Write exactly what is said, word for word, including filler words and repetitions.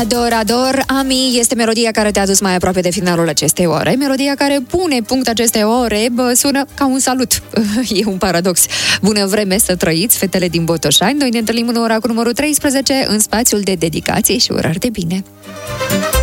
Ador, ador, Ami este melodia care te-a dus mai aproape de finalul acestei ore. Melodia care pune punct acestei ore, bă, sună ca un salut. E un paradox. Bună vreme să trăiți, fetele din Botoșani. Noi ne întâlnim în ora cu numărul treisprezece în spațiul de dedicație și urări de bine.